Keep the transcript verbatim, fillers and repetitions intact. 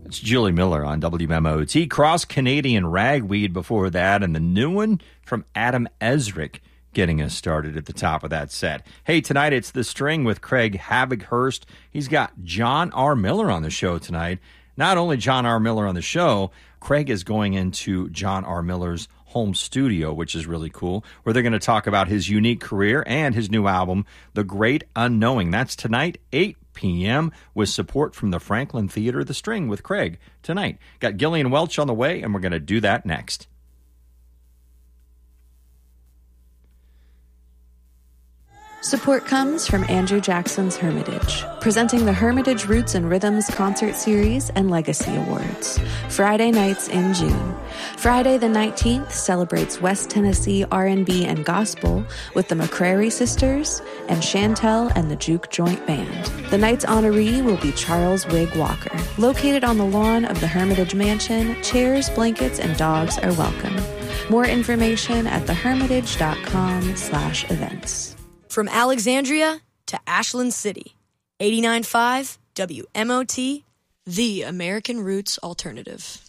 It's Julie Miller on W M O T. Cross Canadian Ragweed before that, and the new one from Adam Ezrick getting us started at the top of that set. Hey, tonight it's The String with Craig Havighurst. He's got John R. Miller on the show tonight. Not only John R. Miller on the show, Craig is going into John R. Miller's home studio, which is really cool, where they're going to talk about his unique career and his new album, The Great Unknowing. That's tonight, eight p.m., with support from the Franklin Theater. The String with Craig tonight. Got Gillian Welch on the way, and we're going to do that next. Support comes from Andrew Jackson's Hermitage, presenting the Hermitage Roots and Rhythms Concert Series and Legacy Awards, Friday nights in June. Friday the nineteenth celebrates West Tennessee R and B and gospel with the McCrary Sisters and Chantel and the Juke Joint Band. The night's honoree will be Charles Wig Walker. Located on the lawn of the Hermitage Mansion, chairs, blankets, and dogs are welcome. More information at thehermitage.com slash events. From Alexandria to Ashland City, eighty-nine point five W M O T, the American Roots Alternative.